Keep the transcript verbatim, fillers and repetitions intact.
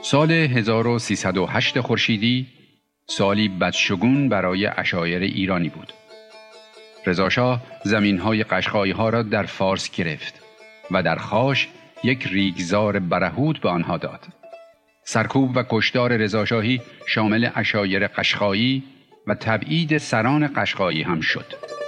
سال هزار و سیصد و هشت خورشیدی سالی بدشگون برای عشایر ایرانی بود. رضا شاه زمین‌های قشقایی‌ها را در فارس گرفت و در خاش یک ریگزار برهوت به آنها داد. سرکوب و کشتار رضاشاهی شامل عشایر قشقایی و تبعید سران قشقایی هم شد.